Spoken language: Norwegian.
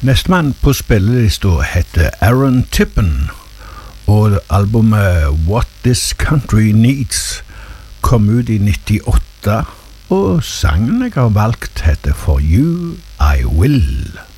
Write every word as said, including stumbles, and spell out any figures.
Nestemann på spillelista heter Aaron Tippin, og albumet What This Country Needs kom ut i nittiåtte, og sangen jeg har valgt heter For You I Will.